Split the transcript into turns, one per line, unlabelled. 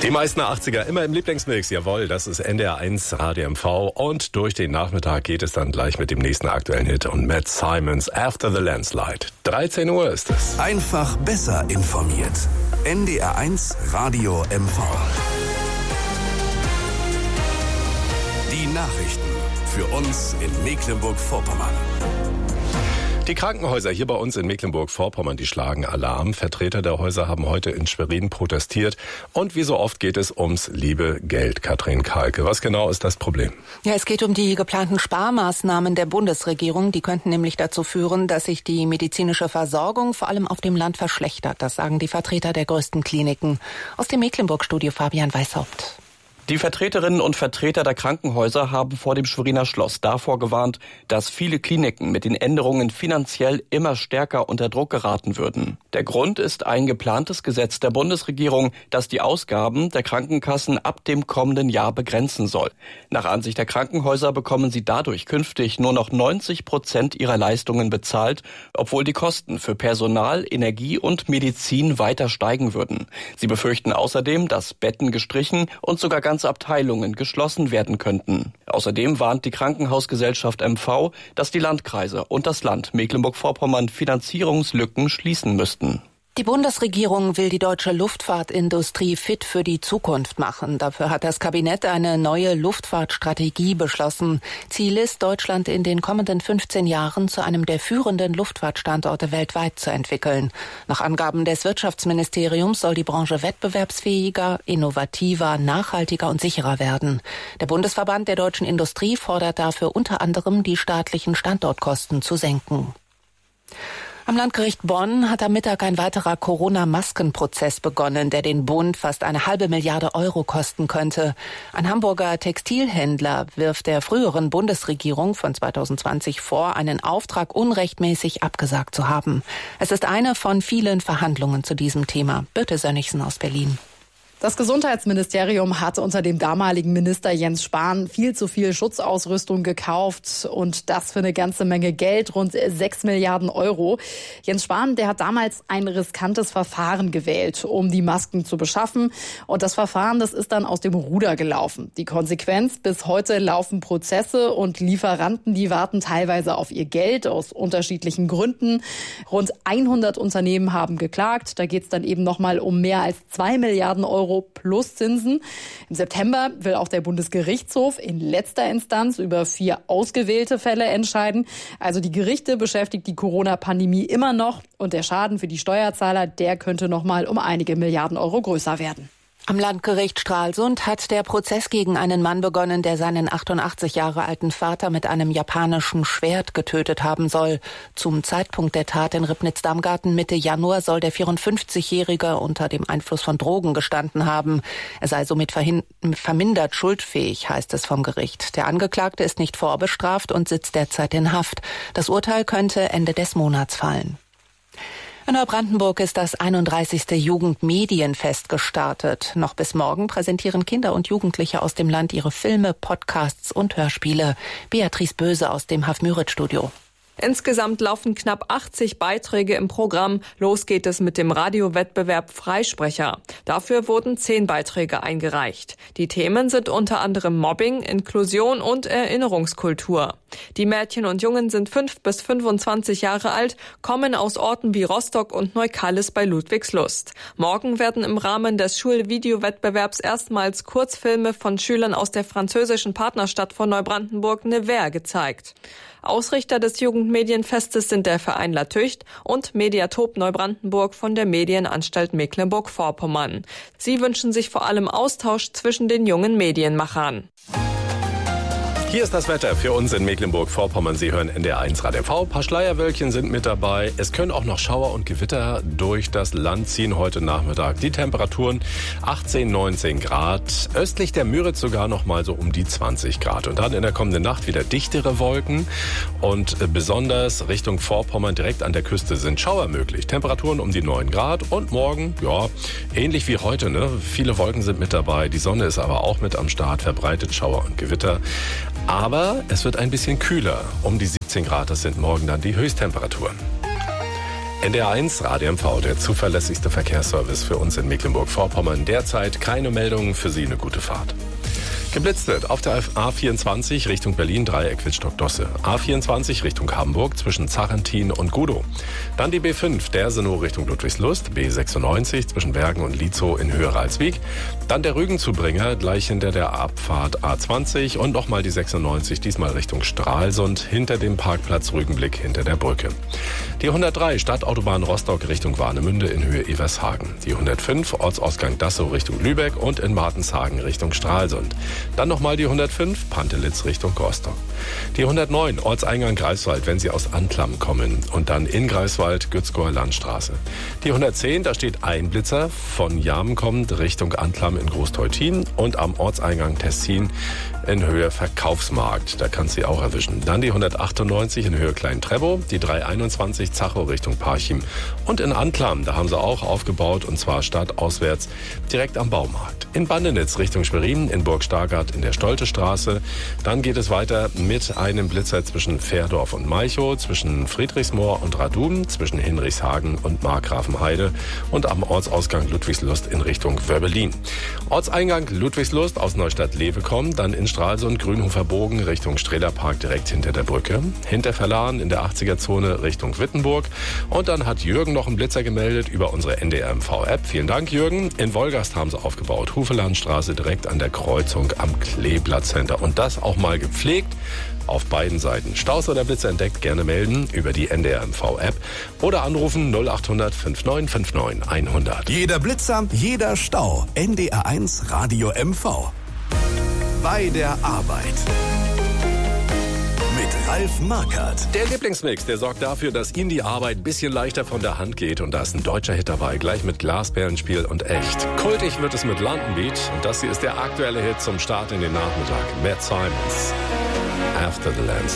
Die meisten 80er immer im Lieblingsmix, jawohl, das ist NDR 1 Radio MV und durch den Nachmittag geht es dann gleich mit dem nächsten aktuellen Hit und Matt Simons After the Landslide. 13 Uhr ist es.
Einfach besser informiert. NDR 1 Radio MV. Die Nachrichten für uns in Mecklenburg-Vorpommern.
Die Krankenhäuser hier bei uns in Mecklenburg-Vorpommern, die schlagen Alarm. Vertreter der Häuser haben heute in Schwerin protestiert. Und wie so oft geht es ums liebe Geld. Katrin Kalke, was genau ist das Problem?
Ja, es geht um die geplanten Sparmaßnahmen der Bundesregierung. Die könnten nämlich dazu führen, dass sich die medizinische Versorgung vor allem auf dem Land verschlechtert. Das sagen die Vertreter der größten Kliniken. Aus dem Mecklenburg-Studio Fabian Weishaupt.
Die Vertreterinnen und Vertreter der Krankenhäuser haben vor dem Schweriner Schloss davor gewarnt, dass viele Kliniken mit den Änderungen finanziell immer stärker unter Druck geraten würden. Der Grund ist ein geplantes Gesetz der Bundesregierung, das die Ausgaben der Krankenkassen ab dem kommenden Jahr begrenzen soll. Nach Ansicht der Krankenhäuser bekommen sie dadurch künftig nur noch 90% ihrer Leistungen bezahlt, obwohl die Kosten für Personal, Energie und Medizin weiter steigen würden. Sie befürchten außerdem, dass Betten gestrichen und sogar ganze Abteilungen geschlossen werden könnten. Außerdem warnt die Krankenhausgesellschaft MV, dass die Landkreise und das Land Mecklenburg-Vorpommern Finanzierungslücken schließen müssten.
Die Bundesregierung will die deutsche Luftfahrtindustrie fit für die Zukunft machen. Dafür hat das Kabinett eine neue Luftfahrtstrategie beschlossen. Ziel ist, Deutschland in den kommenden 15 Jahren zu einem der führenden Luftfahrtstandorte weltweit zu entwickeln. Nach Angaben des Wirtschaftsministeriums soll die Branche wettbewerbsfähiger, innovativer, nachhaltiger und sicherer werden. Der Bundesverband der deutschen Industrie fordert dafür unter anderem, die staatlichen Standortkosten zu senken. Am Landgericht Bonn hat am Mittag ein weiterer Corona-Maskenprozess begonnen, der den Bund fast 1,5 Milliarde Euro kosten könnte. Ein Hamburger Textilhändler wirft der früheren Bundesregierung von 2020 vor, einen Auftrag unrechtmäßig abgesagt zu haben. Es ist eine von vielen Verhandlungen zu diesem Thema. Birte Sönnigsen aus Berlin.
Das Gesundheitsministerium hat unter dem damaligen Minister Jens Spahn viel zu viel Schutzausrüstung gekauft und das für eine ganze Menge Geld, rund 6 Milliarden Euro. Jens Spahn, der hat damals ein riskantes Verfahren gewählt, um die Masken zu beschaffen. Und das Verfahren, das ist dann aus dem Ruder gelaufen. Die Konsequenz, bis heute laufen Prozesse und Lieferanten, die warten teilweise auf ihr Geld aus unterschiedlichen Gründen. Rund 100 Unternehmen haben geklagt. Da geht es dann eben nochmal um mehr als 2 Milliarden Euro plus Zinsen. Im September will auch der Bundesgerichtshof in letzter Instanz über 4 ausgewählte Fälle entscheiden. Also die Gerichte beschäftigt die Corona-Pandemie immer noch und der Schaden für die Steuerzahler, der könnte noch mal um einige Milliarden Euro größer werden.
Am Landgericht Stralsund hat der Prozess gegen einen Mann begonnen, der seinen 88 Jahre alten Vater mit einem japanischen Schwert getötet haben soll. Zum Zeitpunkt der Tat in Ribnitz-Damgarten Mitte Januar soll der 54-Jährige unter dem Einfluss von Drogen gestanden haben. Er sei somit vermindert schuldfähig, heißt es vom Gericht. Der Angeklagte ist nicht vorbestraft und sitzt derzeit in Haft. Das Urteil könnte Ende des Monats fallen. In Neubrandenburg ist das 31. Jugendmedienfest gestartet. Noch bis morgen präsentieren Kinder und Jugendliche aus dem Land ihre Filme, Podcasts und Hörspiele. Beatrice Böse aus dem Haf-Müritz-Studio.
Insgesamt laufen knapp 80 Beiträge im Programm. Los geht es mit dem Radiowettbewerb Freisprecher. Dafür wurden 10 Beiträge eingereicht. Die Themen sind unter anderem Mobbing, Inklusion und Erinnerungskultur. Die Mädchen und Jungen sind 5 bis 25 Jahre alt, kommen aus Orten wie Rostock und Neukallis bei Ludwigslust. Morgen werden im Rahmen des Schulvideowettbewerbs erstmals Kurzfilme von Schülern aus der französischen Partnerstadt von Neubrandenburg Nevers gezeigt. Ausrichter des Jugendmedienfestes sind der Verein La Tücht und Mediatop Neubrandenburg von der Medienanstalt Mecklenburg-Vorpommern. Sie wünschen sich vor allem Austausch zwischen den jungen Medienmachern.
Hier ist das Wetter für uns in Mecklenburg-Vorpommern. Sie hören NDR 1 Radio MV. Ein paar Schleierwölkchen sind mit dabei. Es können auch noch Schauer und Gewitter durch das Land ziehen heute Nachmittag. Die Temperaturen 18, 19 Grad. Östlich der Müritz sogar noch mal so um die 20 Grad. Und dann in der kommenden Nacht wieder dichtere Wolken. Und besonders Richtung Vorpommern direkt an der Küste sind Schauer möglich. Temperaturen um die 9 Grad. Und morgen, ja, ähnlich wie heute, ne? Viele Wolken sind mit dabei. Die Sonne ist aber auch mit am Start. Verbreitet Schauer und Gewitter. Aber es wird ein bisschen kühler. Um die 17 Grad, das sind morgen dann die Höchsttemperaturen. NDR1 Radio MV, der zuverlässigste Verkehrsservice für uns in Mecklenburg-Vorpommern. Derzeit keine Meldungen, für Sie eine gute Fahrt. Geblitzt wird auf der A24 Richtung Berlin, Dreieck Wittstock-Dosse. A24 Richtung Hamburg zwischen Zarentin und Gudow. Dann die B5 Dersenow Richtung Ludwigslust, B96 zwischen Bergen und Lietzow in Höhe Ralswiek. Dann der Rügenzubringer gleich hinter der Abfahrt A20 und nochmal die 96, diesmal Richtung Stralsund, hinter dem Parkplatz Rügenblick hinter der Brücke. Die 103 Stadtautobahn Rostock Richtung Warnemünde in Höhe Evershagen. Die 105 Ortsausgang Dassow Richtung Lübeck und in Martenshagen Richtung Stralsund. Dann nochmal die 105 Pantelitz Richtung Rostock. Die 109 Ortseingang Greifswald, wenn Sie aus Anklam kommen. Und dann in Greifswald Gützkower Landstraße. Die 110, da steht ein Blitzer von Jamen kommend Richtung Anklam in Großteutin und am Ortseingang Tessin in Höhe Verkaufsmarkt. Da kann Sie auch erwischen. Dann die 198 in Höhe Klein-Trebow, die 321 Zachow Richtung Parchim. Und in Anklam, da haben sie auch aufgebaut, und zwar stadtauswärts direkt am Baumarkt. In Bandenitz Richtung Schwerin, in Burg Stargard in der Stoltestraße. Dann geht es weiter mit einem Blitzer zwischen Fährdorf und Malchow, zwischen Friedrichsmoor und Radum, zwischen Hinrichshagen und Markgrafenheide und am Ortsausgang Ludwigslust in Richtung Wörbelin. Ortseingang Ludwigslust aus Neustadt-Lewe kommen, dann in Stralsund Grünhofer Bogen Richtung Strehlerpark direkt hinter der Brücke, hinter Verlahen in der 80er-Zone Richtung Wittenburg. Und dann hat Jürgen noch einen Blitzer gemeldet über unsere NDR-MV-App. Vielen Dank, Jürgen. In Wolgast haben sie aufgebaut. Hufelandstraße direkt an der Kreuzung am Kleeblatt Center. Und das auch mal gepflegt auf beiden Seiten. Staus oder Blitzer entdeckt, gerne melden über die NDR-MV-App oder anrufen 0800 5959 100.
Jeder Blitzer, jeder Stau. NDR1 Radio MV. Bei der Arbeit. Mit Ralf Markert.
Der Lieblingsmix, der sorgt dafür, dass Ihnen die Arbeit ein bisschen leichter von der Hand geht. Und da ist ein deutscher Hit dabei, gleich mit Glasperlenspiel und echt. Kultig wird es mit London Beat. Und das hier ist der aktuelle Hit zum Start in den Nachmittag. Matt Simons. After the Landslide.